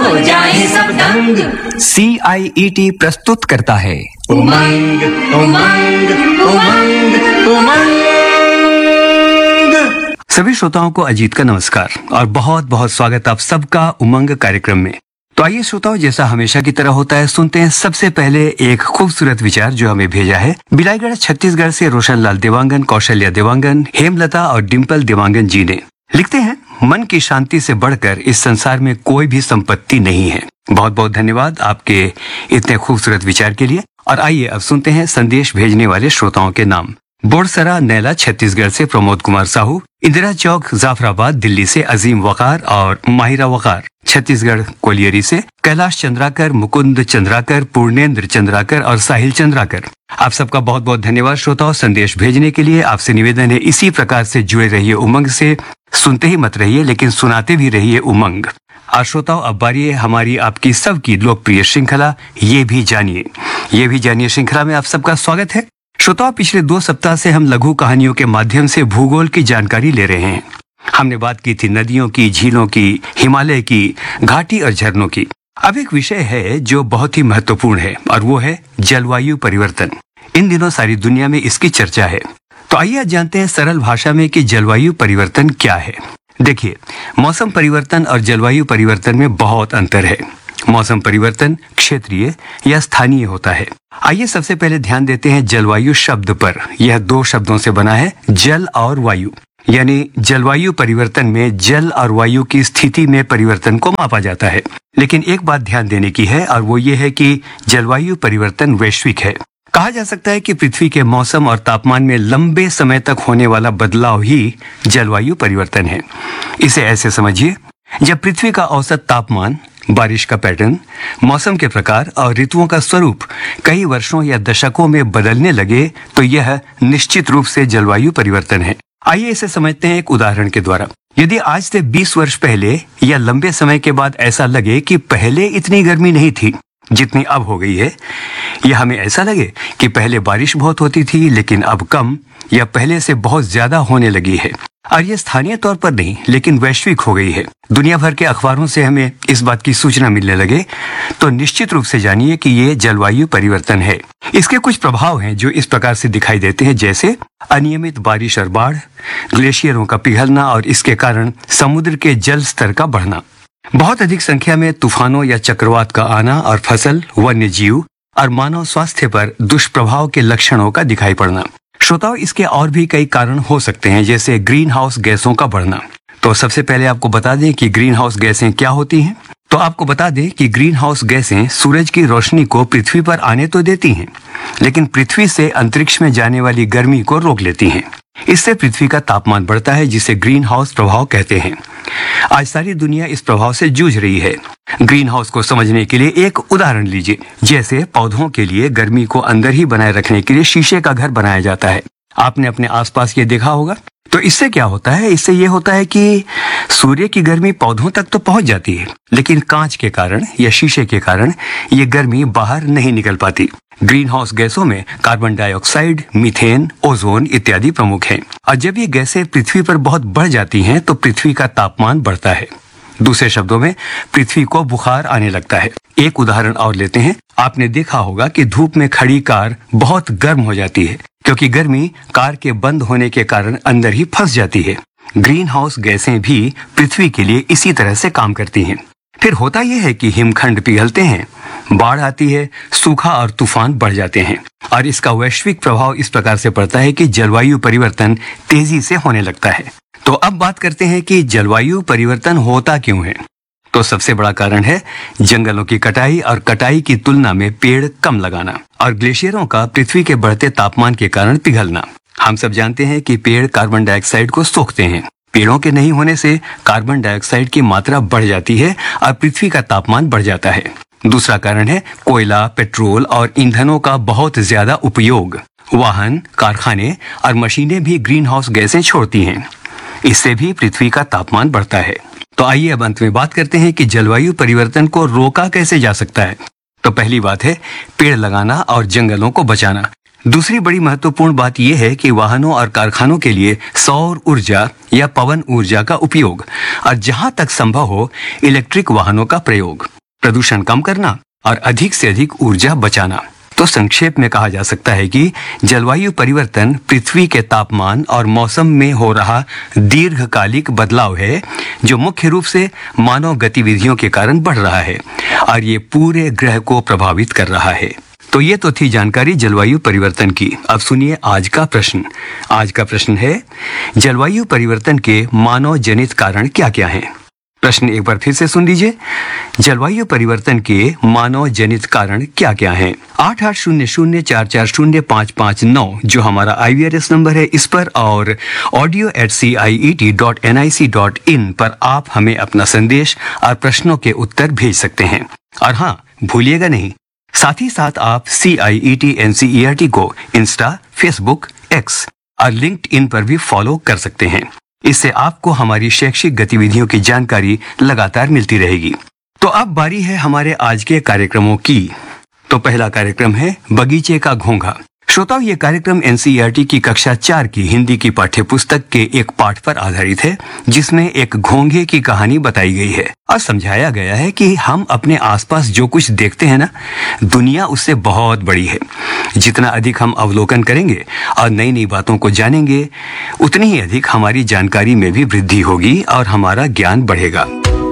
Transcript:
हो जाए सब दंग। CIET प्रस्तुत करता है उमंग उमंग उमंग उमंग। सभी श्रोताओं को अजीत का नमस्कार और बहुत बहुत स्वागत आप सबका उमंग कार्यक्रम में। तो आइए श्रोताओं, जैसा हमेशा की तरह होता है, सुनते हैं सबसे पहले एक खूबसूरत विचार जो हमें भेजा है बिलाईगढ़ छत्तीसगढ़ से रोशनलाल देवांगन, कौशल्या देवांगन, हेमलता और डिम्पल देवांगन जी ने। लिखते हैं, मन की शांति से बढ़कर इस संसार में कोई भी संपत्ति नहीं है। बहुत बहुत धन्यवाद आपके इतने खूबसूरत विचार के लिए। और आइए अब सुनते हैं संदेश भेजने वाले श्रोताओं के नाम। बोरसरा नैला छत्तीसगढ़ से प्रमोद कुमार साहू, इंदिरा चौक जाफराबाद दिल्ली से अजीम वकार और माहिरा वकार, छत्तीसगढ़ कोलियरी से कैलाश चंद्राकर, मुकुंद चंद्राकर, पूर्णेंद्र चंद्राकर और साहिल चंद्राकर। आप सबका बहुत बहुत धन्यवाद श्रोताओं संदेश भेजने के लिए। आपसे निवेदन है, इसी प्रकार से जुड़े रहिए उमंग से। सुनते ही मत रहिए लेकिन सुनाते भी रहिए उमंग। आज श्रोताओं, अब बारी है हमारी आपकी सबकी लोकप्रिय श्रृंखला ये भी जानिए श्रृंखला में आप सबका स्वागत है। श्रोताओं, पिछले 2 सप्ताह से हम लघु कहानियों के माध्यम से भूगोल की जानकारी ले रहे हैं। हमने बात की थी नदियों की, झीलों की, हिमालय की, घाटी और झरनों की। अब एक विषय है जो बहुत ही महत्वपूर्ण है और वो है जलवायु परिवर्तन। इन दिनों सारी दुनिया में इसकी चर्चा है। तो आइए जानते हैं सरल भाषा में कि जलवायु परिवर्तन क्या है। देखिए, मौसम परिवर्तन और जलवायु परिवर्तन में बहुत अंतर है। मौसम परिवर्तन क्षेत्रीय या स्थानीय होता है। आइए सबसे पहले ध्यान देते हैं जलवायु शब्द पर। यह 2 शब्दों से बना है, जल और वायु। यानी जलवायु परिवर्तन में जल और वायु की स्थिति में परिवर्तन को मापा जाता है। लेकिन एक बात ध्यान देने की है और वो ये है कि जलवायु परिवर्तन वैश्विक है। कहा जा सकता है कि पृथ्वी के मौसम और तापमान में लंबे समय तक होने वाला बदलाव ही जलवायु परिवर्तन है। इसे ऐसे समझिए, जब पृथ्वी का औसत तापमान, बारिश का पैटर्न, मौसम के प्रकार और ऋतुओं का स्वरूप कई वर्षों या दशकों में बदलने लगे तो यह निश्चित रूप से जलवायु परिवर्तन है। आइए इसे समझते हैं एक उदाहरण के द्वारा। यदि आज से 20 वर्ष पहले या लंबे समय के बाद ऐसा लगे कि पहले इतनी गर्मी नहीं थी जितनी अब हो गई है, या हमें ऐसा लगे कि पहले बारिश बहुत होती थी लेकिन अब कम या पहले से बहुत ज्यादा होने लगी है, और ये स्थानीय तौर पर नहीं लेकिन वैश्विक हो गई है, दुनिया भर के अखबारों से हमें इस बात की सूचना मिलने लगे, तो निश्चित रूप से जानिए कि ये जलवायु परिवर्तन है। इसके कुछ प्रभाव हैं जो इस प्रकार से दिखाई देते हैं, जैसे अनियमित बारिश और बाढ़, ग्लेशियरों का पिघलना और इसके कारण समुद्र के जल स्तर का बढ़ना, बहुत अधिक संख्या में तूफानों या चक्रवात का आना और फसल, वन्य जीव और मानव स्वास्थ्य पर दुष्प्रभाव के लक्षणों का दिखाई पड़ना। श्रोताओं, इसके और भी कई कारण हो सकते हैं, जैसे ग्रीन हाउस गैसों का बढ़ना। तो सबसे पहले आपको बता दें कि ग्रीन हाउस गैसें क्या होती हैं। तो आपको बता दें कि ग्रीन हाउस गैसें सूरज की रोशनी को पृथ्वी पर आने तो देती हैं, लेकिन पृथ्वी से अंतरिक्ष में जाने वाली गर्मी को रोक लेती हैं। इससे पृथ्वी का तापमान बढ़ता है, जिसे ग्रीन हाउस प्रभाव कहते हैं। आज सारी दुनिया इस प्रभाव से जूझ रही है। ग्रीन हाउस को समझने के लिए एक उदाहरण लीजिए। जैसे पौधों के लिए गर्मी को अंदर ही बनाए रखने के लिए शीशे का घर बनाया जाता है। आपने अपने आसपास ये देखा होगा। तो इससे क्या होता है? इससे ये होता है कि सूर्य की गर्मी पौधों तक तो पहुंच जाती है, लेकिन कांच के कारण या शीशे के कारण ये गर्मी बाहर नहीं निकल पाती। ग्रीन हाउस गैसों में कार्बन डाइऑक्साइड, मीथेन, ओजोन इत्यादि प्रमुख हैं। और जब ये गैसें पृथ्वी पर बहुत बढ़ जाती हैं तो पृथ्वी का तापमान बढ़ता है। दूसरे शब्दों में, पृथ्वी को बुखार आने लगता है। एक उदाहरण और लेते हैं। आपने देखा होगा कि धूप में खड़ी कार बहुत गर्म हो जाती है, क्योंकि गर्मी कार के बंद होने के कारण अंदर ही फंस जाती है। ग्रीन हाउस गैसें भी पृथ्वी के लिए इसी तरह से काम करती हैं। फिर होता यह है कि हिमखंड पिघलते हैं, बाढ़ आती है, सूखा और तूफान बढ़ जाते हैं, और इसका वैश्विक प्रभाव इस प्रकार से पड़ता है कि जलवायु परिवर्तन तेजी से होने लगता है। तो अब बात करते हैं कि जलवायु परिवर्तन होता क्यों है। तो सबसे बड़ा कारण है जंगलों की कटाई और कटाई की तुलना में पेड़ कम लगाना, और ग्लेशियरों का पृथ्वी के बढ़ते तापमान के कारण पिघलना। हम सब जानते हैं कि पेड़ कार्बन डाइऑक्साइड को सोखते हैं। पेड़ों के नहीं होने से कार्बन डाइऑक्साइड की मात्रा बढ़ जाती है और पृथ्वी का तापमान बढ़ जाता है। दूसरा कारण है कोयला, पेट्रोल और ईंधनों का बहुत ज्यादा उपयोग। वाहन, कारखाने और मशीनें भी ग्रीन हाउस गैसें छोड़ती हैं। इससे भी पृथ्वी का तापमान बढ़ता है। तो आइए अब अंत में बात करते हैं कि जलवायु परिवर्तन को रोका कैसे जा सकता है। तो पहली बात है पेड़ लगाना और जंगलों को बचाना। दूसरी बड़ी महत्वपूर्ण बात यह है कि वाहनों और कारखानों के लिए सौर ऊर्जा या पवन ऊर्जा का उपयोग और जहां तक संभव हो इलेक्ट्रिक वाहनों का प्रयोग। प्रदूषण कम करना और अधिक से अधिक ऊर्जा बचाना। तो संक्षेप में कहा जा सकता है कि जलवायु परिवर्तन पृथ्वी के तापमान और मौसम में हो रहा दीर्घकालिक बदलाव है जो मुख्य रूप से मानव गतिविधियों के कारण बढ़ रहा है और ये पूरे ग्रह को प्रभावित कर रहा है। तो ये तो थी जानकारी जलवायु परिवर्तन की। अब सुनिए आज का प्रश्न। आज का प्रश्न है, जलवायु परिवर्तन के मानव जनित कारण क्या क्या हैं? प्रश्न एक बार फिर से सुन लीजिए। जलवायु परिवर्तन के मानव जनित कारण क्या क्या हैं? 8800440559 जो हमारा IVRS नंबर है, इस पर और audio@ciet.nic.in पर आप हमें अपना संदेश और प्रश्नों के उत्तर भेज सकते हैं। और हाँ, भूलिएगा नहीं, साथ ही साथ आप CIET NCERT को इंस्टा, फेसबुक, एक्स और लिंक्डइन पर भी फॉलो कर सकते हैं। इससे आपको हमारी शैक्षिक गतिविधियों की जानकारी लगातार मिलती रहेगी। तो अब बारी है हमारे आज के कार्यक्रमों की। तो पहला कार्यक्रम है बगीचे का घोंघा। श्रोताओं, ये कार्यक्रम NCERT की कक्षा 4 की हिंदी की पाठ्य पुस्तक के एक पाठ पर आधारित है जिसमें एक घोंघे की कहानी बताई गई है और समझाया गया है कि हम अपने आसपास जो कुछ देखते हैं ना, दुनिया उससे बहुत बड़ी है। जितना अधिक हम अवलोकन करेंगे और नई नई बातों को जानेंगे, उतनी ही अधिक हमारी जानकारी में भी वृद्धि होगी और हमारा ज्ञान बढ़ेगा।